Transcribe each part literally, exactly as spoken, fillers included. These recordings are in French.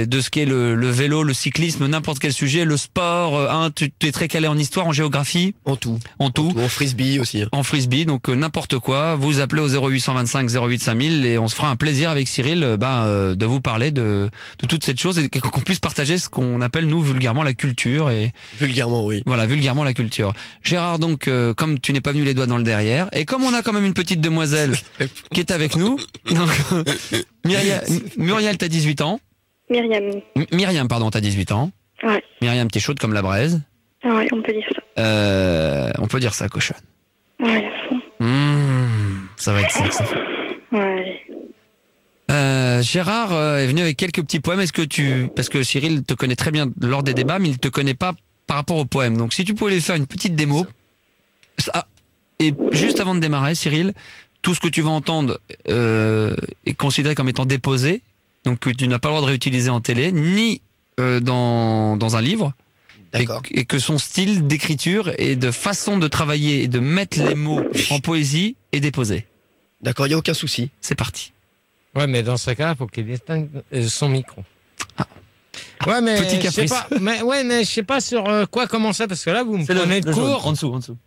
de ce qu'est le, le vélo, le cyclisme, n'importe quel sujet, le sport, euh, hein, tu, tu es très calé en histoire, en géographie. En tout. En tout. En, tout, en frisbee aussi. En frisbee, donc euh, n'importe quoi. Vous appelez au zéro huit cent vingt-cinq zéro huit cinq mille et on se fera un plaisir avec Cyril euh, bah, euh, de vous parler de, de toute cette chose et qu'on puisse partager ce qu'on appelle nous vulgairement la culture. Et vulgairement, oui. Voilà, vulgairement la culture. Gérard, donc, euh, comme tu n'es pas venu les doigts dans le derrière, et comme on a quand même une petite demoiselle qui est avec nous, donc, Myriam, Muriel, t'as dix-huit ans. Myriam. M- Myriam, pardon, t'as dix-huit ans. Ouais. Myriam, t'es chaude comme la braise. Ouais, on peut dire ça. Euh, on peut dire ça, cochonne. Ouais, à fond. Mmh, ça va être ça. ça. Ouais. Euh, Gérard euh, est venu avec quelques petits poèmes. Est-ce que tu, parce que Cyril te connaît très bien lors des débats, mais il te connaît pas par rapport aux poèmes. Donc, si tu pouvais lui faire une petite démo. Ah, et juste avant de démarrer, Cyril, tout ce que tu vas entendre euh, est considéré comme étant déposé, donc que tu n'as pas le droit de réutiliser en télé, ni euh, dans dans un livre. D'accord. Et, et que son style d'écriture et de façon de travailler et de mettre les mots en poésie est déposé. D'accord, il n'y a aucun souci. C'est parti. Ouais, mais dans ce cas, il faut qu'il éteigne euh, son micro. Ah. Ouais, mais Petit je sais caprice. pas, mais ouais, mais je sais pas sur euh, quoi commencer parce que là vous me C'est prenez le, de le jaune, court. en dessous, en dessous.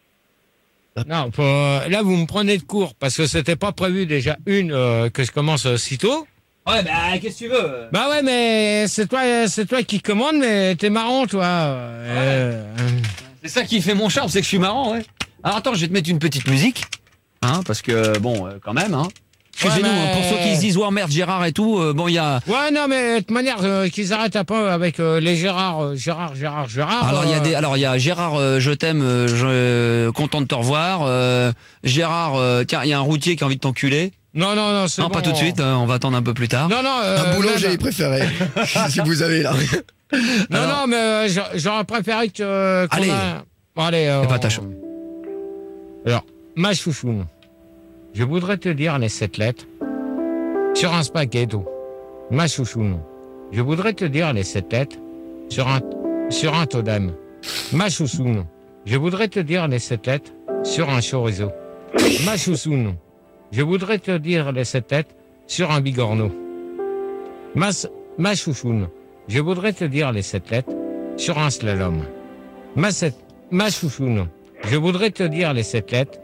Non, faut, euh, là vous me prenez de court parce que c'était pas prévu déjà une euh, que je commence euh, si tôt. Ouais, bah qu'est-ce que tu veux? Bah ouais, mais c'est toi, c'est toi qui commande, mais t'es marrant, toi. Euh, C'est ça qui fait mon charme, c'est que je suis marrant, ouais. Alors attends, je vais te mettre une petite musique, hein, parce que bon, euh, quand même, hein. Excusez-nous, Ouais, mais- hein, pour ceux qui se disent ouais merde Gérard et tout, euh, bon il y a. Ouais, non, mais de toute manière, euh, qu'ils arrêtent un peu avec euh, les Gérard, euh, Gérard, Gérard, Gérard. Alors il y a euh, des, alors il y a Gérard, euh, je t'aime, euh, je euh, content de te revoir. Euh, Gérard, euh, tiens, il y a un routier qui a envie de t'enculer. Non, non, non, c'est Non, bon. pas tout de suite, hein, on va attendre un peu plus tard. Non, non. Euh, Un boulanger là, est préféré. Si vous avez là. Non, Alors- non, mais euh, j'a- j'aurais préféré que. euh, qu'on Allez. a- Bon, allez. Euh, C'est pas ta chance. Alors, ma chouchoune, je voudrais te dire les sept lettres sur un spaghetto. Ma chouchoune, je voudrais te dire les sept lettres sur un, sur un totem. Ma chouchoune, je voudrais te dire les sept lettres sur un chorizo. Ma chouchoune, je voudrais te dire les sept lettres sur un bigorneau. Ma, ma chouchoune, je voudrais te dire les sept lettres sur un slalom. Ma, sept, ma chouchoune, je voudrais te dire les sept lettres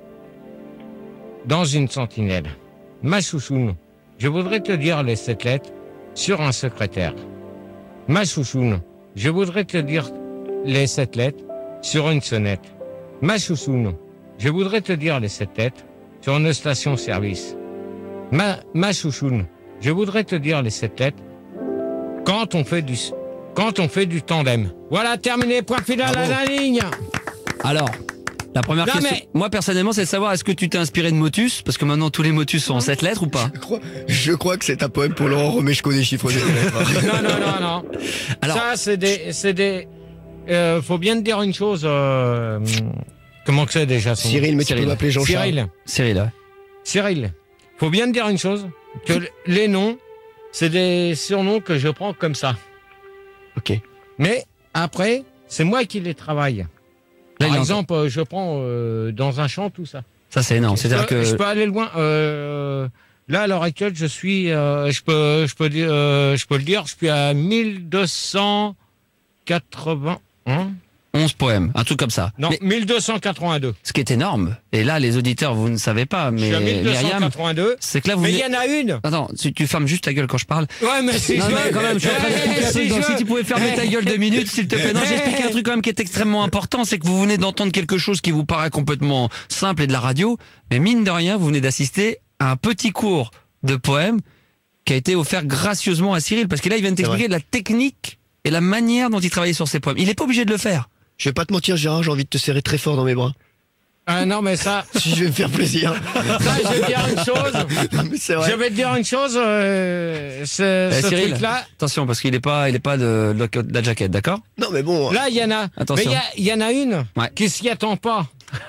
dans une sentinelle. Ma chouchoune, je voudrais te dire les sept lettres sur un secrétaire. Ma chouchoune, je voudrais te dire les sept lettres sur une sonnette. Ma chouchoune, je voudrais te dire les sept lettres sur une station-service. Ma, ma chouchoune, je voudrais te dire les sept lettres quand on fait du, quand on fait du tandem. Voilà, terminé, point final à la ligne. Alors, la première Non, question, mais- moi personnellement, c'est de savoir est-ce que tu t'es inspiré de Motus, parce que maintenant tous les Motus sont en sept lettres ou pas? Je crois, je crois que c'est un poème pour Laurent Romeshko des chiffres des lettres. Non, non, non, non. Alors- ça, c'est des, c'est des. Euh, faut bien te dire une chose. Euh, comment que c'est déjà son nom Cyril, mais tu Cyril. peux m'appeler Jean-Charles. Cyril. Cyril, ouais. Cyril. Faut bien te dire une chose. Que l- les noms, c'est des surnoms que je prends comme ça. Ok. Mais après, c'est moi qui les travaille. Là, Par il est exemple, euh, je prends euh, dans un champ tout ça. Ça c'est énorme. Je C'est-à-dire peux, que je peux aller loin. Euh, là, à l'heure actuelle, je suis, euh, je peux, je peux dire, euh, je peux le dire, je suis à mille deux cent quatre-vingts. Hein onze poèmes, un truc comme ça. non, Mais mille deux cent quatre-vingt-deux. ce qui est énorme, et là les auditeurs vous ne savez pas, Je suis à mais mille deux cent Myriam, quatre-vingt-deux. c'est que là vous Mais il venez- y en a une. Attends, tu, tu fermes juste ta gueule quand je parle. Ouais, mais si Non, je mais veux- quand même, je suis en train d'expliquer un Eh, truc, si donc je si veux- tu pouvais fermer ta gueule deux minutes, s'il te plaît. Non, j'explique un truc quand même qui est extrêmement important, c'est que vous venez d'entendre quelque chose qui vous paraît complètement simple et de la radio, mais mine de rien, vous venez d'assister à un petit cours de poème qui a été offert gracieusement à Cyril, parce que là, il vient de t'expliquer la technique et la manière dont il travaillait sur ses poèmes. Il n'est pas obligé de le faire. Je vais pas te mentir, Gérard, j'ai envie de te serrer très fort dans mes bras. Ah non, mais ça, Si je vais me faire plaisir. ça, je vais te dire une chose. Non, mais c'est vrai. Je vais te dire une chose. Euh, ce Eh, ce Cyril, truc-là, attention, parce qu'il n'est pas, il est pas de, de, de la jaquette, d'accord? Non, mais bon. là, il y en a. Attention. Mais il y a- il y, en a une Ouais. qui s'y attend pas.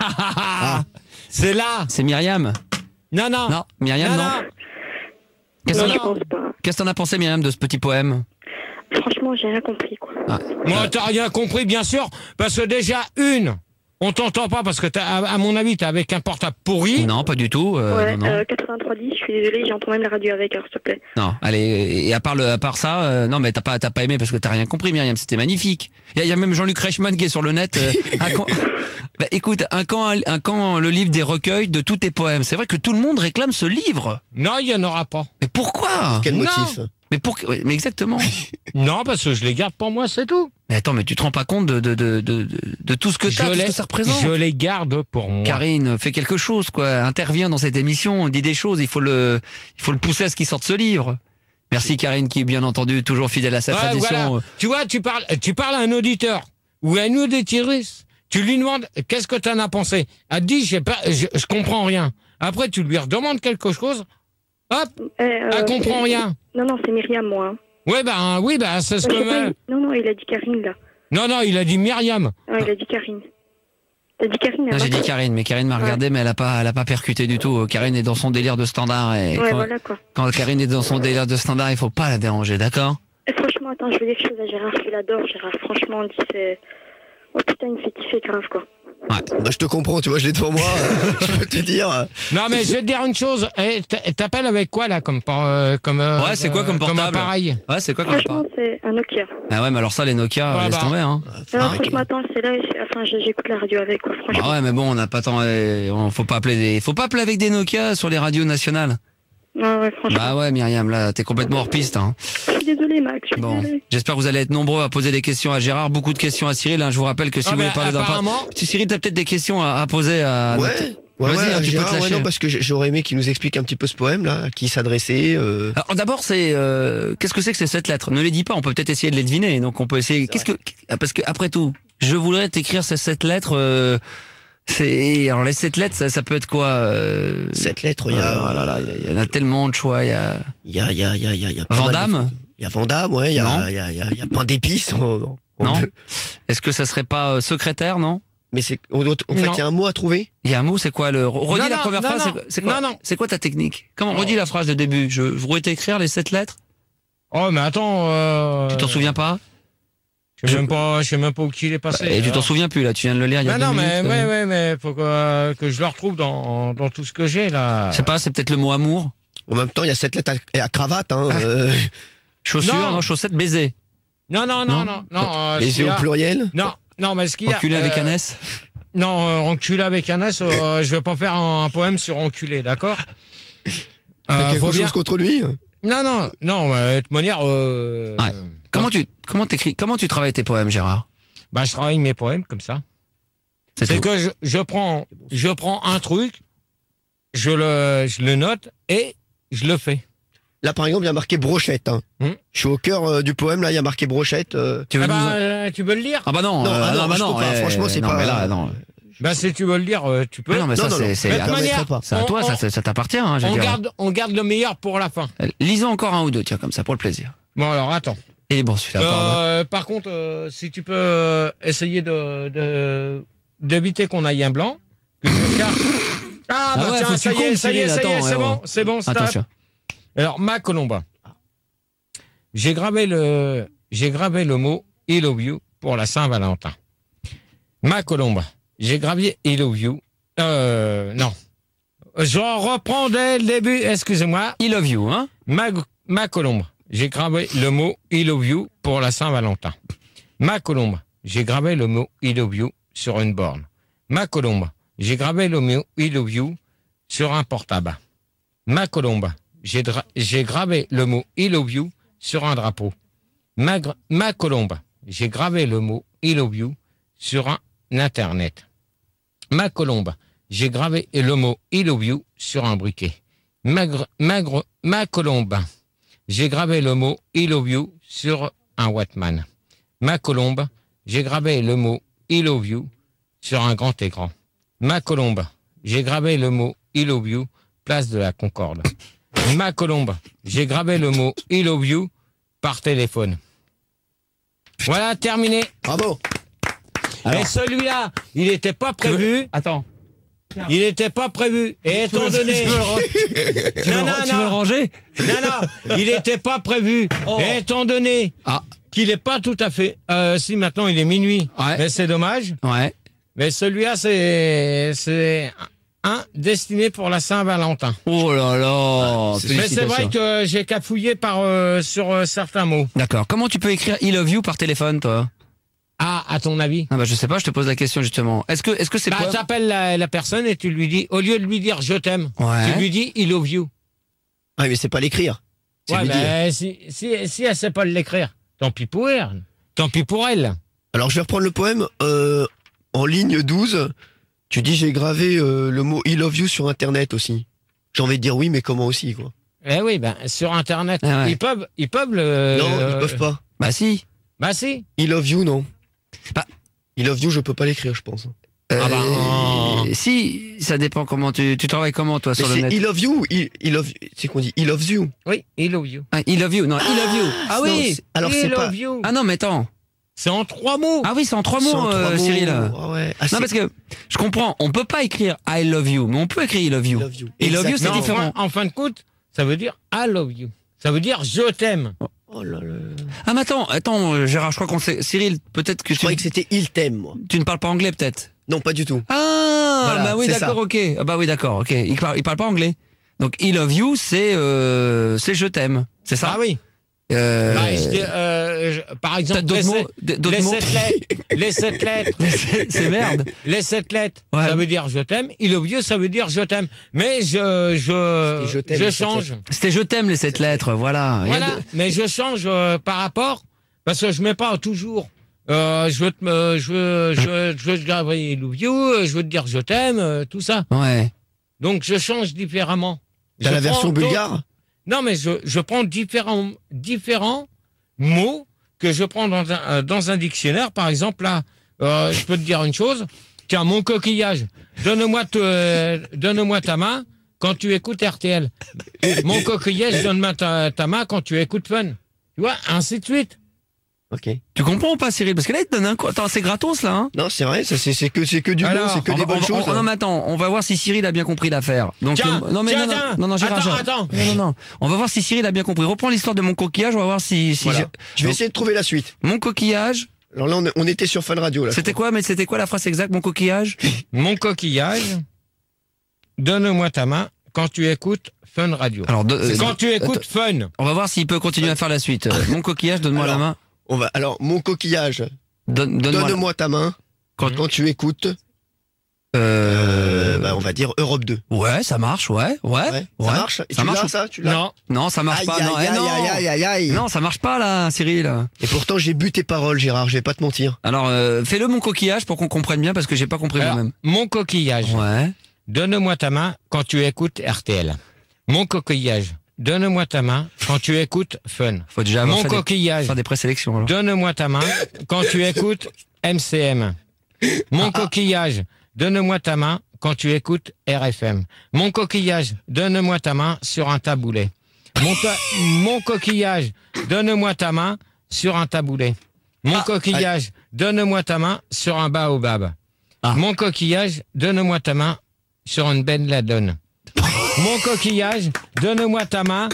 C'est là. C'est Myriam. Non, non. Non, Myriam, non. Qu'est-ce Non, que je t'en as- pense pas. qu'est-ce que t'en as pensé, Myriam, de ce petit poème? Franchement, j'ai rien compris, quoi. Ah. Moi, t'as rien compris, bien sûr, parce que déjà, une, On t'entend pas parce que, t'as, à, à mon avis, t'es avec un portable pourri. Non, pas du tout. euh, Ouais, non, non. euh, quatre-vingt-trois dix, je suis désolée, j'entends même la radio avec, alors s'il te plaît. Non, allez, et à part le, à part ça, euh, non, mais t'as pas, t'as pas aimé parce que t'as rien compris, Myriam. C'était magnifique. Il y, a- il y a même Jean-Luc Reichmann qui est sur le net. euh, un camp- Bah, écoute, un camp, un camp, le livre des recueils de tous tes poèmes. C'est vrai que tout le monde réclame ce livre. Non, il y en aura pas. Mais pourquoi Quel Non. motif? Mais pour, ouais, mais exactement. Non, parce que je les garde pour moi, c'est tout. Mais attends, mais tu te rends pas compte de de de de, de, de tout ce que t'as, je tout ce les, que ça représente. je les garde pour moi. Karine, fais quelque chose, quoi. Interviens dans cette émission, dis des choses. Il faut le, il faut le pousser à ce qu'il sorte ce livre. Merci Karine, qui est bien entendu toujours fidèle à sa Ouais, tradition. voilà. Tu vois, tu parles, tu parles à un auditeur ou à une auditrice. Tu lui demandes qu'est-ce que tu en as pensé. Elle te dit, je, sais pas, je, je comprends rien. Après, tu lui redemandes quelque chose. Hop, Eh, euh, elle comprend c'est- rien. Non, non, c'est Myriam, moi. hein. Ouais, ben, oui, ben, c'est ce Ouais, que. je sais pas, me- il- Non, non, il a dit Karine, là. Non, non, il a dit Myriam. Ah, il a dit Karine. T'as dit Karine, Non, elle j'ai va dit pas- Karine, mais Karine m'a Ouais. regardé, mais elle a pas, elle a pas percuté du tout. Karine est dans son délire de standard et Ouais, quand, voilà, quoi. quand Karine est dans son délire de standard, il faut pas la déranger, d'accord? Et franchement, attends, je veux dire quelque chose à Gérard, je l'adore, Gérard. Franchement, on dit c'est... Oh putain, il me fait kiffer grave, quoi. Bah, je te comprends, tu vois, je l'ai devant moi. euh, je peux te dire. euh, Non, mais je vais te dire une chose. Eh, t'a- T'appelles avec quoi, là, comme, por- euh, comme, euh, Ouais, c'est quoi comme Comme portable appareil. Ouais, c'est quoi comme Franchement, pas? c'est un Nokia. Ah ouais, mais alors ça, les Nokia, Ouais, laisse bah. tomber, hein. Non, avec- franchement, attends, c'est là, c'est- enfin, je- j'écoute la radio avec, quoi, franchement. Ah ouais, mais bon, on n'a pas tant, euh, on- faut pas appeler des, faut pas appeler avec des Nokia sur les radios nationales. Ouais, ouais, franchement. Bah ouais, Myriam, là, t'es complètement hors piste, hein. Je suis désolée, Max, je suis Bon, désolée. j'espère que vous allez être nombreux à poser des questions à Gérard, beaucoup de questions à Cyril. Hein. Je vous rappelle que si Ah vous voulez ben, parler d'un par- apparemment- Si Cyril, t'as peut-être des questions à, à poser à. Ouais. Ouais, Vas-y, ouais, hein, tu peux Gérard, te ouais, lâcher. non, parce que j'ai- j'aurais aimé qu'il nous explique un petit peu ce poème là, à qui il s'adressait. euh, Alors d'abord, c'est euh, qu'est-ce que c'est que ces sept lettres? Ne les dis pas, on peut peut-être essayer de les deviner. Donc on peut essayer. Qu'est-ce que parce que après tout, je voudrais t'écrire ces sept lettres. Euh, c'est alors les sept lettres, ça, ça peut être quoi euh, Cette lettre, il y a, oh là là, il y en a tellement de choix. Il y a il y a, il y a, il y a, il y a, il y a pas mal de- Vandame. Il y a Vandame, ouais, il y Non. a, il y a, il y a, il y a pain d'épices. on- on Non. peut- Est-ce que ça serait pas euh, secrétaire, non? Mais c'est, en en fait, Non. il y a un mot à trouver. Il y a un mot, c'est quoi le redis Non, la non, première non, phrase. non. c'est- C'est quoi Non, non. C'est quoi ta technique? Comment redis la phrase de début? Je voudrais t'écrire les sept lettres. Oh, mais attends. Euh... Tu t'en souviens pas? Je sais même pas, je sais même pas où qu'il est passé. Et tu t'en alors. souviens plus là, tu viens de le lire il y a Mais deux non, mais, minutes. ouais, euh. ouais, mais faut que, que je le retrouve dans, dans tout ce que j'ai, là. Je sais pas, c'est peut-être le mot amour. En même temps, il y a cette lettre à, à cravate. Hein, euh, Chaussures, Non. non, chaussettes, baiser. Non, non, Non. non, non, non. euh, les ce qu'il yeux y au a- pluriel. Non, non, mais ce qu'il y a. Enculé avec euh, un S. Non, euh, enculé avec un S, euh, je vais pas faire un, un poème sur enculé, d'accord? T'as Euh, quelque faut chose bien- contre lui. Non, non, non, euh, de toute manière, euh, Ouais. Comment tu comment t'écris comment tu travailles tes poèmes, Gérard? bah, je travaille mes poèmes comme ça. C'est C'est tout. que je, je prends, je prends un truc, je le, je le note et je le fais. Là, par exemple, il y a marqué brochette. Hein. Hmm. Je suis au cœur euh, du poème. Là, il y a marqué brochette. euh, Tu veux Ah nous bah, en- euh, tu veux le lire? Ah bah non, Non, euh, ah non, non, bah je non, peux pas. eh, Franchement, c'est non, pas- mais là, non. Bah, si tu veux le lire, euh, tu peux. Mais non, mais Non, ça non, c'est non. c'est Mais de à, toute manière, permettrait pas. c'est à on- toi, on- ça, ça, ça t'appartient. Hein, je veux On dire. garde, on garde le meilleur pour la fin. Euh, Lisons encore un ou deux, tiens, comme ça, pour le plaisir. Bon, alors, attends. Il est bon celui-là. pardon. Euh, par contre, euh, si tu peux euh, essayer de, de, d'éviter qu'on aille un blanc. que je cherche- Ah, bah Ah ouais, tiens, faut que ça tu y est, comptes, ça y est, Cyril, ça y est, attends, c'est ouais, bon, ouais. c'est bon, stop. Attention. Alors, ma Colomba. J'ai gravé le, j'ai gravé le mot I love you pour la Saint-Valentin. Ma Colomba. J'ai gravé I love you. Euh, non. Je reprends dès le début, excusez-moi. I love you, hein? Ma, ma Colombe, j'ai gravé le mot I love you pour la Saint-Valentin. Ma Colombe, j'ai gravé le mot I love you sur une borne. Ma Colombe, j'ai gravé le mot I love you sur un portable. Ma Colombe, j'ai, dra- j'ai gravé le mot I love you sur un drapeau. Ma, gra- ma Colombe, j'ai gravé le mot I love you sur un Internet. Ma Colombe, j'ai gravé le mot I love you sur un briquet. Ma, gr- ma, gr- ma Colombe, j'ai gravé le mot I love you sur un Wattman. Ma Colombe, j'ai gravé le mot I love you sur un grand écran. Ma Colombe, j'ai gravé le mot I love you, place de la Concorde. Ma Colombe, j'ai gravé le mot I love you par téléphone. Voilà, terminé. Bravo. Et celui-là, il n'était pas prévu. Attends. Il n'était pas prévu. Et étant donné... Tu veux, le- tu veux Non, le- non, tu veux le non. ranger? Non, non, il n'était pas prévu. Oh. Et étant donné Ah, qu'il n'est pas tout à fait... Euh, si maintenant il est minuit, Ouais. mais c'est dommage. ouais. Mais celui-là, c'est c'est un destiné pour la Saint-Valentin. Oh là là. c'est- Mais c'est vrai félicitations. que j'ai cafouillé par euh, sur euh, certains mots. D'accord. Comment tu peux écrire I love you par téléphone, toi? Ah, à ton avis? Ah bah je sais pas, je te pose la question justement. Est-ce que est-ce que c'est Bah, quoi? t'appelles la, la personne et tu lui dis, au lieu de lui dire je t'aime, Ouais. tu lui dis I love you. Ah, mais c'est pas l'écrire. C'est Ouais, lui dire. mais si, si, si elle sait pas l'écrire, tant pis pour elle. Tant pis pour elle. Alors, je vais reprendre le poème. Euh, en ligne douze, tu dis j'ai gravé euh, le mot I love you sur Internet aussi. J'ai envie de dire oui, mais comment aussi, quoi. Eh oui, ben, sur Internet, Ah ouais. ils peuvent, ils peuvent le... non, euh, ils peuvent pas. Bah si. Bah si. I love you, non. Bah. I love you, je peux pas l'écrire, je pense. Ah bah, Euh, oh. Si, ça dépend comment tu, tu travailles comment toi Mais sur le c'est net. I love you ou I, I love c'est qu'on dit I love you. Oui, I love you. Ah, I love you. Non, I love you. Ah Non, oui. c'est- alors I c'est love pas. you. Ah non, mais attends. C'est en trois mots. Ah oui, c'est en trois mots, c'est en trois euh, mots. Cyril. Ah ouais. Ah, Non, c'est parce que je comprends, on peut pas écrire I love you, mais on peut écrire I love I you. love you. I love you, Mais c'est en différent. fin, en fin de compte, ça veut dire I love you. Ça veut dire je t'aime. Oh là là. Ah mais attends, attends, euh, Gérard, je crois qu'on sait. Cyril, peut-être que Je tu, croyais que c'était il t'aime, moi. tu ne parles pas anglais, peut-être. Non, pas du tout. Ah, Voilà, bah oui, c'est d'accord, ok. Ah bah oui, d'accord, ok. Il parle, il parle pas anglais. Donc I love you, c'est euh, c'est je t'aime, c'est ça. Ah oui. Euh, Bah, je dis, euh, je- par T'as exemple, d'autres les, mots, sept- d- d'autres les mots. sept lettres, les sept lettres, C'est merde. les sept lettres, Ouais. ça veut dire je t'aime. I love you, ça veut dire je t'aime. Mais je, je, C'était je t'aime, je les sept change. C'était je t'aime les sept lettres, voilà. Il y a Voilà. de- Mais je change euh, par rapport, parce que je mets pas toujours. Euh, je veux te, euh, je veux, je veux, je veux te graver I love you, euh, je veux te dire je t'aime, euh, tout ça. Ouais. Donc je change différemment. T'as Je la version prends d'autres- bulgare? Non, mais je, je prends différents, différents mots que je prends dans un, euh, dans un dictionnaire. Par exemple, là, euh, je peux te dire une chose. Tiens, mon coquillage, donne-moi te- euh, donne-moi ta main quand tu écoutes R T L. Mon coquillage, donne-moi ta, ta main quand tu écoutes Fun. Tu vois, ainsi de suite. Ok. Tu comprends ou pas, Cyril? Parce que là, il te donne un quoi. Attends, c'est gratos, là, hein? Non, c'est vrai, ça c'est c'est que c'est que du bon, Alors, c'est que On des va- bonnes on va- choses. on- non, mais attends, on va voir si Cyril a bien compris l'affaire. Donc, Tiens, euh, non, mais tiens, non, non, tiens. non, non, Gérard, Attends, Gérard. attends. Non, non, non. On va voir si Cyril a bien compris. Reprends l'histoire de mon coquillage, on va voir si, si Voilà. j'ai- Je vais essayer de trouver la suite. mon coquillage, Alors là, on, on était sur Fun Radio là. c'était quoi, mais c'était quoi la phrase exacte, mon coquillage? Mon coquillage, donne-moi ta main quand tu écoutes Fun Radio. Alors, de- C'est euh, quand tu écoutes Fun. on va voir s'il peut continuer à faire la suite. Euh, Mon coquillage, donne-moi la Alors, main. On va. Alors, mon coquillage. Donne, donne-moi. la- Donne-moi ta main Quand- quand tu écoutes. Euh, Euh, bah, on va dire Europe deux. ouais, ça marche, ouais, ouais. Ouais. ouais. Ça marche. Et Ça tu marche l'as ou- ça, tu l'as. Non. Non, ça marche Aïe, pas. aïe, non, eh aïe, non. aïe, aïe, aïe, aïe. Non, ça marche pas là, Cyril. Et pourtant, j'ai bu tes paroles, Gérard. Je vais pas te mentir. Alors, euh, fais-le mon coquillage pour qu'on comprenne bien parce que j'ai pas compris Alors, moi-même. mon coquillage, Ouais. donne-moi ta main quand tu écoutes R T L. Mon coquillage, donne-moi ta main quand tu écoutes Fun. Faut déjà avoir Mon fait des, coquillage, faire des présélections. Alors. donne-moi ta main quand tu écoutes M C M. Mon coquillage, donne-moi ta main quand tu écoutes R F M. Mon coquillage, donne-moi ta main sur un taboulet. Mon, co- mon coquillage, donne-moi ta main sur un taboulet. Mon coquillage, donne-moi ta main sur un baobab. Ah. Mon coquillage, donne-moi ta main sur une Ben Laden. Mon coquillage, donne-moi ta main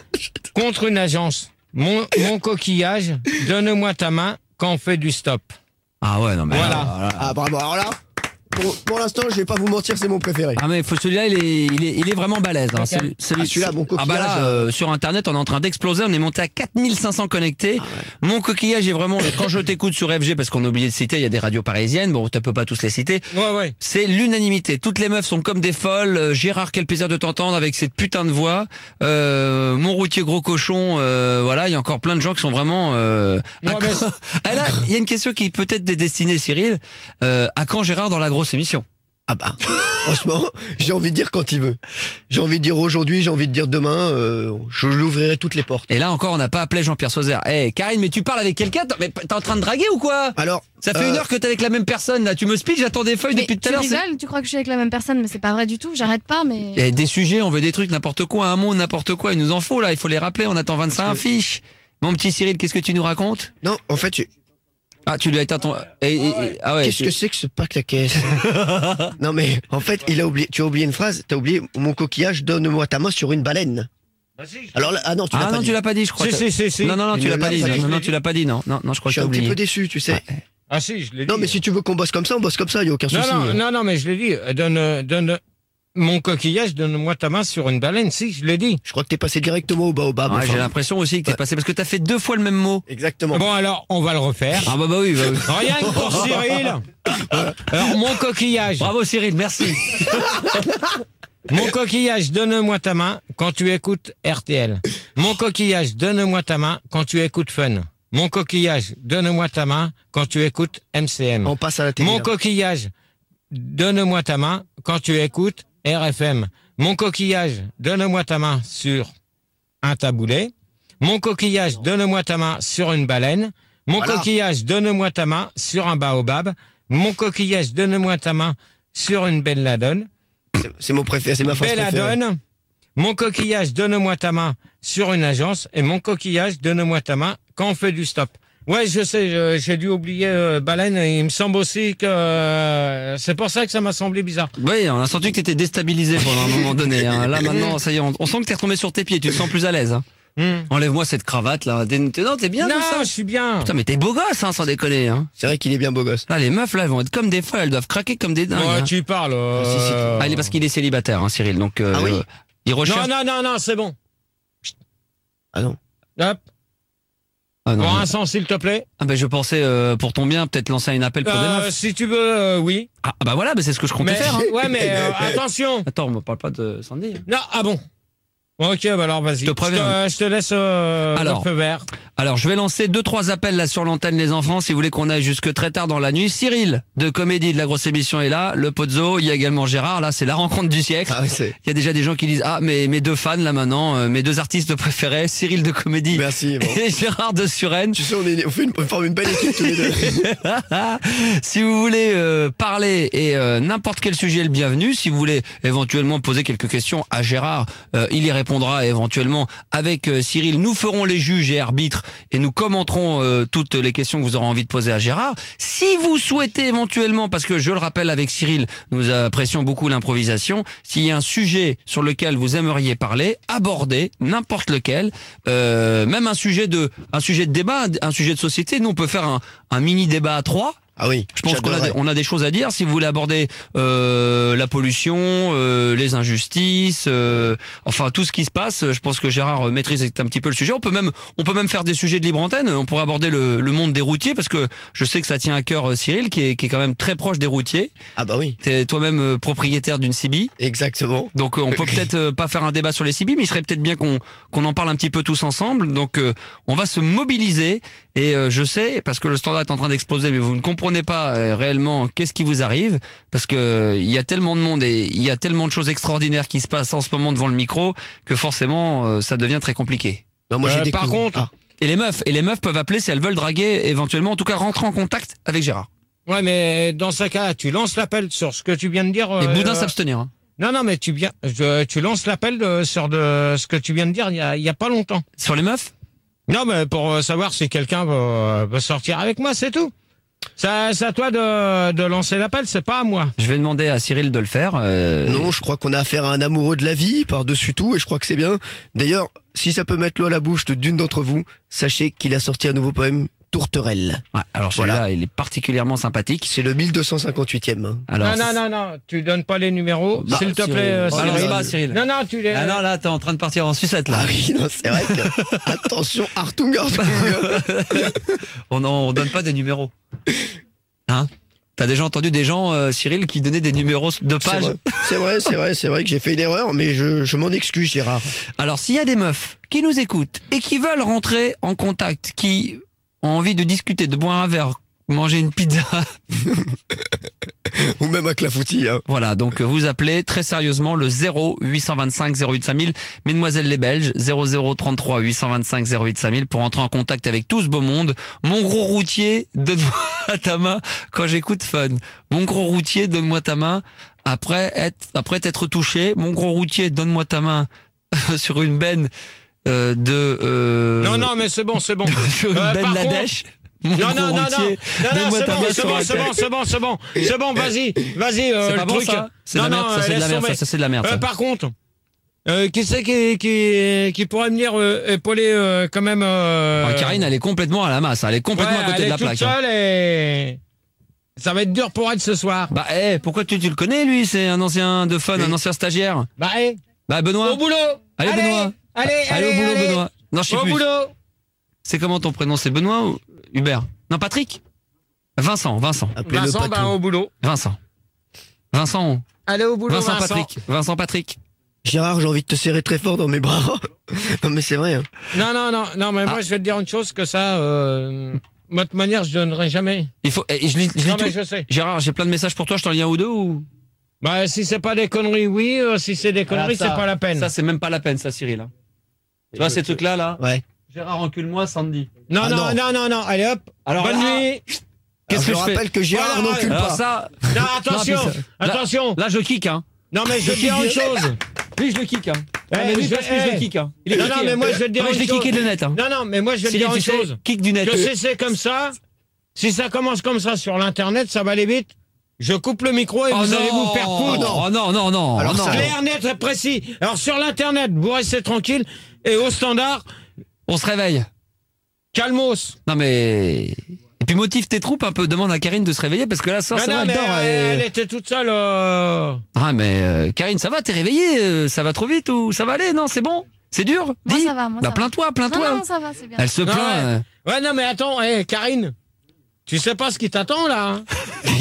contre une agence. Mon, mon coquillage, donne-moi ta main quand on fait du stop. Ah ouais, non mais. Voilà. alors, voilà. Ah, bravo. Alors là, pour, pour l'instant, je vais pas vous mentir, c'est mon préféré. Ah mais faut celui-là il est il est il est vraiment balèze. Hein. Ok. Celui, celui- Ah, celui-là, mon Ah bah là coquillage, euh, sur internet on est en train d'exploser, on est monté à quatre mille cinq cents connectés. Mon coquillage est vraiment quand je t'écoute sur F G parce qu'on a oublié de citer, il y a des radios parisiennes, bon tu peux pas tous les citer. Ouais, ouais. C'est l'unanimité. Toutes les meufs sont comme des folles. Euh, Gérard, quel plaisir de t'entendre avec cette putain de voix. Euh, mon routier gros cochon. Euh, voilà, il y a encore plein de gens qui sont vraiment. Euh, Ouais, à mais- quand- Ah là, il y a une question qui peut-être est destinée, Cyril. Euh, à quand Gérard dans la grosse émission? Ah bah, franchement, j'ai envie de dire quand il veut. J'ai envie de dire aujourd'hui, j'ai envie de dire demain, euh, je l'ouvrirai toutes les portes. Et là encore, on n'a pas appelé Jean-Pierre Sauzère. Eh, Karine, mais tu parles avec quelqu'un? T'es- Mais t'es en train de draguer ou quoi? Alors, Ça fait euh, une heure que t'es avec la même personne là. Tu me speaks, j'attends des feuilles Mais depuis tout à tu l'heure. c'est- rigoles, tu crois que je suis avec la même personne, mais c'est pas vrai du tout. J'arrête pas, mais. Eh, des sujets, on veut des trucs, n'importe quoi, un mot, n'importe quoi. Il nous en faut là. Il faut les rappeler. On attend vingt-cinq fiches. Mon petit Cyril, qu'est-ce que tu nous racontes? non, en fait, je- Ah, tu lui as éteint ton. Et, et- et- ah ouais. qu'est-ce tu- que c'est que ce pack la caisse? Non mais, en fait, il a oublié, tu as oublié une phrase, t'as oublié mon coquillage, donne-moi ta main sur une baleine. Alors là, ah non, tu l'as Ah pas non, dit. tu l'as pas dit, je crois. Si, si, si, si. Non, non, non, Tu tu ne l'as pas l'as dit. pas Non, dit. non, non, tu l'as pas dit, non. Non, non, je crois Je que suis t'as un petit oublié. peu déçu, tu sais. Ouais. Ah si, je l'ai dit. Non, mais si tu veux qu'on bosse comme ça, on bosse comme ça, il n'y a aucun Non, souci. non, non, non, mais je l'ai dit. Donne, donne mon coquillage, donne-moi ta main sur une baleine. Si, je l'ai dit. Je crois que t'es passé directement au baobab. Ouais, enfin. j'ai l'impression aussi que t'es Ouais. passé parce que t'as fait deux fois le même mot. Exactement. Bon, alors, on va le refaire. Ah bah bah oui, bah oui. Rien que pour Cyril. Alors, mon coquillage. Bravo Cyril, merci. Mon coquillage, donne-moi ta main quand tu écoutes R T L. Mon coquillage, donne-moi ta main quand tu écoutes Fun. Mon coquillage, donne-moi ta main quand tu écoutes M C M. On passe à la télé. Mon là. coquillage, donne-moi ta main quand tu écoutes R F M. Mon coquillage, donne-moi ta main sur un taboulet. Mon coquillage, donne-moi ta main sur une baleine. Mon Voilà. coquillage, donne-moi ta main sur un baobab. Mon coquillage, donne-moi ta main sur une belladone. C'est- C'est mon préféré, c'est ma phrase préférée. Belladone. Mon coquillage, donne-moi ta main sur une agence. Et mon coquillage, donne-moi ta main quand on fait du stop. Ouais, je sais, je- j'ai dû oublier euh, baleine. Et il me semble aussi que euh, c'est pour ça que ça m'a semblé bizarre. Oui, on a senti que t'étais déstabilisé pendant un moment donné. Hein. Là maintenant, ça y est, on, on sent que t'es retombé sur tes pieds, tu te sens plus à l'aise. Hein. Hmm. Enlève-moi cette cravate là. T'es- t'es- Non, t'es bien Non, comme ça. je suis bien. Putain, mais t'es beau gosse, hein, sans déconner. Hein. C'est vrai qu'il est bien beau gosse. Là, les meufs là, elles vont être comme des folles, elles doivent craquer comme des dingues. Ouais, hein. tu parles. euh, Si, si. Ah, il est parce qu'il est célibataire, hein, Cyril. Donc, euh, Ah oui. euh, il recherche. Non, non, non, non, c'est bon. Ah non. Hop. Ah, non, Pour non. un sens, s'il te plaît. Ah, ben, je pensais euh, pour ton bien, peut-être lancer un appel pour des Euh, meufs. si tu veux, euh, oui. Ah bah voilà, mais c'est ce que je comptais Mais, faire. Hein. ouais, mais euh, attention. Attends, on me parle pas de Sandy. hein. Non, ah bon. Ok, bah alors vas-y. Je te préviens. Je te, je te laisse euh, Alors. le feu vert. Alors, je vais lancer deux trois appels là sur l'antenne, les enfants, si vous voulez qu'on aille jusque très tard dans la nuit. Cyril de Comédie de la grosse émission est là, le Pozzo, il y a également Gérard. Là, c'est la rencontre du siècle. Ah oui, c'est. Il y a déjà des gens qui disent ah mais mes deux fans là maintenant, euh, mes deux artistes préférés, Cyril de Comédie Merci. Bon. et Gérard de Suresnes. Tu sais, on, est, on, fait une, on forme une belle équipe tous les deux. Si vous voulez euh, parler et euh, n'importe quel sujet est le bienvenu, si vous voulez éventuellement poser quelques questions à Gérard, euh, il y répondra éventuellement avec euh, Cyril. Nous ferons les juges et arbitres et nous commenterons euh, toutes les questions que vous aurez envie de poser à Gérard. Si vous souhaitez éventuellement, parce que je le rappelle avec Cyril, nous apprécions beaucoup l'improvisation, s'il y a un sujet sur lequel vous aimeriez parler, aborder n'importe lequel, euh, même un sujet de un sujet de débat, un sujet de société, nous on peut faire un, un mini débat à trois. Ah oui. Je pense qu'on a, j'adorerais. des- on a des choses à dire. Si vous voulez aborder euh, la pollution, euh, les injustices, euh, enfin tout ce qui se passe, je pense que Gérard euh, maîtrise un petit peu le sujet. On peut même, on peut même faire des sujets de libre antenne. On pourrait aborder le, le monde des routiers parce que je sais que ça tient à cœur euh, Cyril, qui est, qui est quand même très proche des routiers. Ah bah oui. T'es toi-même euh, propriétaire d'une C B. Exactement. Donc euh, on peut peut-être euh, pas faire un débat sur les C B, mais il serait peut-être bien qu'on qu'on en parle un petit peu tous ensemble. Donc euh, on va se mobiliser et euh, je sais parce que le standard est en train d'exploser, mais vous ne comprenez pas euh, réellement qu'est-ce qui vous arrive parce que euh, il y a tellement de monde et il y a tellement de choses extraordinaires qui se passent en ce moment devant le micro que forcément euh, ça devient très compliqué. Non, moi, j'ai Euh, des par coups. contre- Ah. Et les meufs et les meufs peuvent appeler si elles veulent draguer éventuellement, en tout cas rentrer en contact avec Gérard. Ouais, mais dans ce cas, tu lances l'appel sur ce que tu viens de dire. Et euh, Boudin s'abstenir. Hein. Non, non, mais tu viens, je- tu lances l'appel de- sur de, ce que tu viens de dire il y a, il y a pas longtemps. Sur les meufs. Non, mais pour euh, savoir si quelqu'un veut, veut sortir avec moi, c'est tout. Ça- C'est à toi de, de lancer l'appel, c'est pas à moi. Je vais demander à Cyril de le faire. euh, Non, je crois qu'on a affaire à un amoureux de la vie par-dessus tout et je crois que c'est bien. D'ailleurs, si ça peut mettre l'eau à la bouche de d'une d'entre vous, sachez qu'il a sorti un nouveau poème, Tourterelle. ouais, alors celui-là, Voilà. il est particulièrement sympathique. C'est le mille deux cent cinquante-huitième. hein. Alors, non, non, non, non, tu donnes pas les numéros, Bah, s'il te Cyril. plaît. euh, Oh, Cyril. balance pas, Cyril. Non, non, tu les. Ah non, là, t'es en train de partir en sucette, là. Ah oui, non, c'est vrai que... Attention, Artung, Artung. on, en- on donne pas des numéros. Hein? T'as déjà entendu des gens, euh, Cyril, qui donnaient des numéros de C'est pages? vrai, c'est vrai, c'est vrai, c'est vrai que j'ai fait une erreur, mais je, je m'en excuse, Gérard. Alors, s'il y a des meufs qui nous écoutent et qui veulent rentrer en contact, qui ont envie de discuter, de boire un verre, manger une pizza, Ou même un clafoutis. Hein. voilà, donc euh, vous appelez très sérieusement le zéro huit cent vingt-cinq zéro huit cinq mille, Mesdemoiselles les Belges, zéro zéro trente-trois huit cent vingt-cinq zéro huit cinq mille pour entrer en contact avec tout ce beau monde. Mon gros routier, donne-moi ta main quand j'écoute Fun. Mon gros routier, donne-moi ta main après être, après t'être touché. Mon gros routier, donne-moi ta main sur une benne euh, de... Euh, Non, non, mais c'est bon, c'est bon. sur une Euh, benne par la contre- dèche. Mon Non, gros non, non, non, routier, non, non, donne-moi c'est ta bon, main c'est sur bon, un c'est bon, c'est bon, c'est bon, c'est bon, vas-y, vas-y, euh, C'est le pas bon truc. ça? C'est de Non, la merde, non, ça c'est de la laisse merde, tomber. ça, ça c'est de la merde. Euh, ça. par contre, Euh, qui c'est qui, qui, qui pourrait venir euh, épauler euh, quand même euh... Ah, Karine, elle est complètement à la masse. Elle est complètement Ouais, à côté elle de la est toute plaque. hein. seule et ça va être dur pour elle ce soir. Bah, eh, pourquoi tu, tu le connais, lui? C'est un ancien de fun, Oui. un ancien stagiaire. Bah, eh, Bah, Benoît. au boulot. Allez, Benoît. Allez, allez, Allez, au boulot, allez. Benoît. Non, je sais Au plus. boulot. C'est comment ton prénom? C'est Benoît ou Hubert? Non, Patrick? Vincent, Vincent. Appelez-le Vincent, bah, Patou. au boulot. Vincent. Vincent. Allez au boulot, Vincent, Vincent. Patrick. Vincent Patrick. Gérard, j'ai envie de te serrer très fort dans mes bras. Non mais c'est vrai. Hein. Non, non, non, non, mais Ah. moi je vais te dire une chose que ça, euh, de toute manière, je donnerai jamais. Il faut, eh, je lis, je lis Non, tout. mais je sais. Gérard, j'ai plein de messages pour toi, je t'en lis un ou deux ou? Bah, si c'est pas des conneries, oui. euh, si c'est des conneries, Ah, ça, c'est pas la peine. Ça, c'est même pas la peine, ça, Cyril. hein. Tu vois, ces trucs-là, là? Ouais. Gérard, encule-moi, Sandy. Non, Ah, non, non. non, non, non, allez hop. Alors Bonne là- nuit. Qu'est-ce Alors, que je je fais? rappelle que Gérard Voilà, n'encule Alors pas. ça, Non, attention, Non, puis ça- là- attention. là, je kick, hein. Non, mais je vais te dire une chose. Lui, je le kick, hein. Eh, Ah, mais lui, je vais- parce que je eh. le kick, hein. Il est Non, kické, non, mais hein. moi, je vais te dire Ouais, je une l'ai kické chose. de net, hein. Non, non, mais moi, je vais te Cyril, dire une tu sais, chose. kick du net. Que si c'est comme ça, si ça commence comme ça sur l'internet, ça va aller vite. Je coupe le micro et Oh vous non, allez vous faire oh foutre. non, oh non, non, non. Alors oh non. ça- Clair, net et précis. Alors sur l'internet, vous restez tranquille. Et au standard, On se réveille. calmos. Non, mais. Et puis motive tes troupes un peu, demande à Karine de se réveiller parce que là, ça, Non, ça non, va, elle mais dort. elle, elle- elle était toute seule. euh. Ah, mais euh, Karine, ça va, t'es réveillée? euh, Ça va trop vite ou ça va aller? Non, c'est bon? C'est dur? Moi, Dis. ça va, moi, Bah, ça va. plains-toi, Non, plains-toi. non, ça va, c'est bien. Elle se Non, plaint. ouais. euh. Ouais, non, mais attends, hé, Karine. Tu sais pas ce qui t'attend là. hein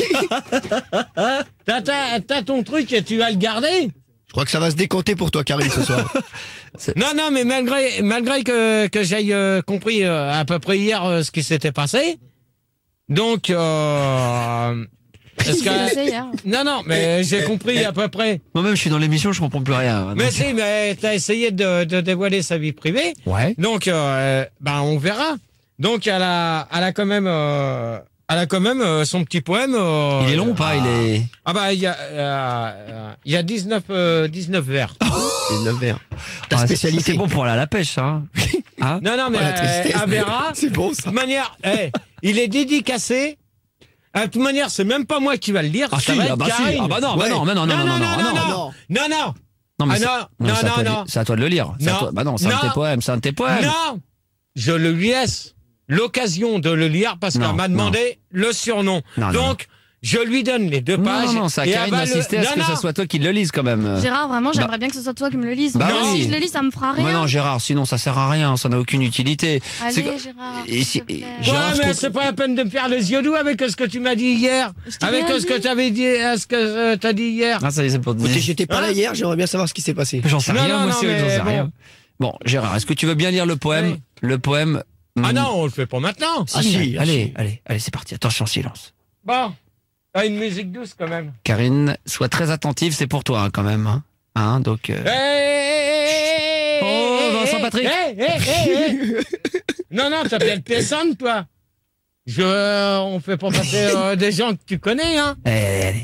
t'as, t'as- t'as ton truc et tu vas le garder. Je crois que ça va se décanter pour toi, Karine, ce soir. Non, non, mais malgré, malgré que, que j'aille euh, compris euh, à peu près hier euh, ce qui s'était passé. Donc, euh, est-ce C'est que... hier. Non, non, mais j'ai compris à peu près. Moi-même, je suis dans l'émission, je comprends plus rien. Mais Donc- si, mais t'as essayé de, de dévoiler sa vie privée. Ouais. Donc, euh, ben, on verra. Donc, elle a, elle a quand même, euh, elle a quand même euh, son petit poème. euh, Il est long ou pas? Il est. Ah bah, il y a, euh, euh, il y a dix-neuf, euh, dix-neuf vers. C'est neuf verres. Ta Ah, c'est- spécialité. C'est bon pour aller à la pêche, ça. hein. Hein? Non, non, mais Oh, la euh, tristesse. elle verra. C'est bon, De ça. toute manière, eh, il est dédicacé. Euh, De toute manière, c'est même pas moi qui va le lire. Ah, ça si, va ah être bah si. Karine. Ah bah non, bah Ouais. non, mais non, non, non, non, non, non. non, non. non, non. Non, mais Ah c'est- non, non, c'est à toi non, de- non. C'est à toi de le lire. C'est à Non. toi- Bah non, c'est un de tes Non. poèmes, c'est un de tes poèmes. Non, je le lui laisse l'occasion de le lire parce Non, qu'elle m'a non. demandé le surnom. Non, non, Donc, je lui donne les deux Non, pages. non, non, c'est à et Karine elle va le- d'insister à ce Non, que non. ça soit toi qui le lise quand même. Gérard, vraiment, j'aimerais bien que ce soit toi qui me le lise. Bah Moi, oui. si je le lis, ça me fera Mais rien. non, Gérard, sinon ça sert à rien, ça n'a aucune utilité. Allez, C'est que- Gérard. Et si- s'il te plaît. et- Ouais, Gérard, je mais trouve- c'est pas la peine de me faire les yeux doux avec ce que tu m'as dit hier. Je t'ai Avec rien ce que dit. tu avais dit, euh, ce que euh, t'as dit hier. Ah, ça y est, c'est pour te Écoutez, dire. j'étais pas là Hein hier, j'aimerais bien savoir ce qui s'est passé. J'en sais Non, rien, non, moi non, aussi, j'en mais sais bon. rien. Bon, Gérard, est-ce que tu veux bien lire le poème? Allez. Le poème. Ah hum, non, on le fait pas maintenant. Ah si, allez, ah allez, si. allez, allez, c'est parti. Attention, silence. Bon, ah, une musique douce quand même. Karine, sois très attentive, c'est pour toi hein, quand même. Hein, Hein, donc. euh, Hey, Oh, Vincent Patrick. hey, hey, hey, hey. Non, non, t'appelles personne, toi. Je, euh, on fait pas passer euh, des gens que tu connais, hein. Allez, allez, allez.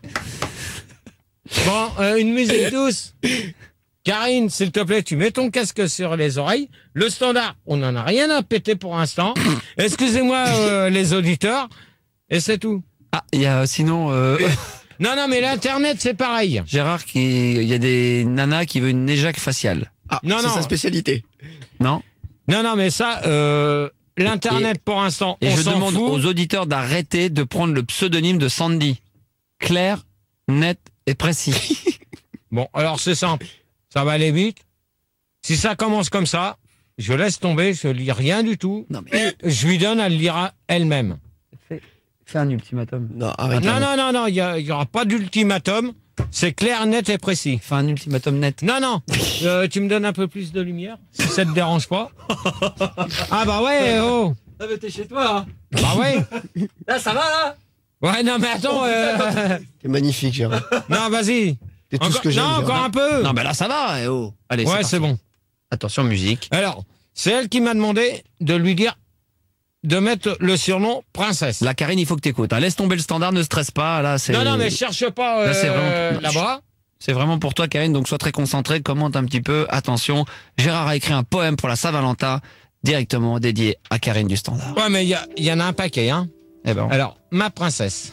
Bon, euh, une musique douce. Karine, s'il te plaît, tu mets ton casque sur les oreilles. Le standard, on n'en a rien à péter pour l'instant. Excusez-moi, euh, les auditeurs. Et c'est tout. Ah, il y a sinon. euh, Non, non, mais l'Internet, c'est pareil. Gérard, qui, il y a des nanas qui veulent une éjac faciale. Ah, Non, c'est non. sa spécialité. Non? Non, non, mais ça, euh, l'Internet, pour l'instant, Et on je s'en demande fout. aux auditeurs d'arrêter de prendre le pseudonyme de Sandy. Clair, net et précis. Bon, alors c'est simple. Ça va aller vite. Si ça commence comme ça, je laisse tomber, je lis rien du tout. Non, mais. Je lui donne, elle lira elle-même. Fais un ultimatum. Non, arrête. Non, non, non, non, il n'y aura pas d'ultimatum. C'est clair, net et précis. Fais un ultimatum net. Non, non, euh, tu me donnes un peu plus de lumière, si ça te dérange pas. Ah bah ouais, oh. Ah, mais t'es chez toi, hein. Bah ouais. Là, ça va, là? Ouais, non, mais attends. euh, T'es magnifique, Gérard. Non, vas-y. T'es tout Encore- ce que j'aime. Non, Gérard. encore un peu. Non, mais là, ça va, eh oh. Allez, Ouais, parti. c'est bon. Attention, musique. Alors, c'est elle qui m'a demandé de lui dire de mettre le surnom princesse. Là, Karine, il faut que t'écoutes. hein. Laisse tomber le standard, ne stresse pas. Là, c'est. Non, non, mais cherche pas euh, Là, c'est vraiment- là-bas. C'est vraiment pour toi, Karine, donc sois très concentrée, commente un petit peu. Attention, Gérard a écrit un poème pour la Saint-Valentin, directement dédié à Karine du Standard. Ouais, mais il y, a- il y en a un paquet, hein. Eh ben, Alors, ma princesse,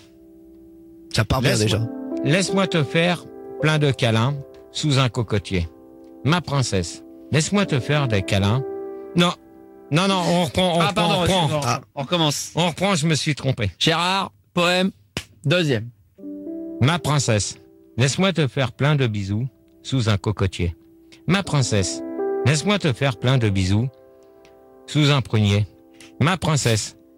Ça part bien Laisse-moi. déjà. laisse-moi te faire plein de câlins sous un cocotier. Ma princesse, laisse-moi te faire des câlins. Non, non, non, on reprend, on Ah, reprend, pardon, on reprend. excuse-moi. Ah. On recommence. On reprend, je me suis trompé. Gérard, poème, deuxième. Ma princesse, laisse-moi te faire plein de bisous sous un cocotier. Ma princesse, laisse-moi te faire plein de bisous sous un prunier. Ma princesse,